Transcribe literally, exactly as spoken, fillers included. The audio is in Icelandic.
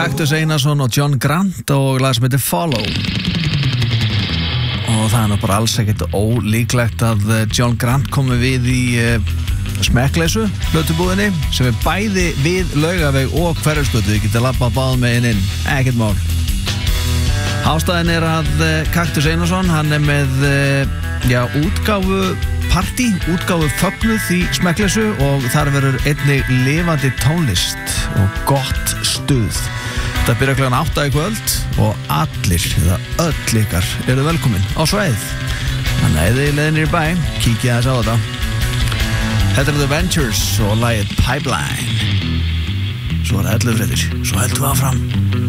Kaktus Einarsson og John Grant og lag sem heitir Follow. Og það er nú bara alls ekkert ólíklegt að John Grant komi við í uh, smekkleysu plötubúðinni sem er bæði við Laugaveg og Hverfisgötu. Þið getið labbað báðum megin inn, ekkert mál. Ástæðan er að uh, Kaktus Einarsson, hann er með uh, já, útgáfu partí, útgáfu fögnuð í smekkleysu og þar verður einnig lifandi tónlist og gott stuð. Það byrja klukkan átta í kvöld og allir, eða öll ykkar, eru velkomin á sveið. Þannig að þið leiðinir í bæ, kíkja þess á þetta. Þetta er The Ventures og lagið Pipeline. Svo er það ellefu fréttir, svo heldum við áfram.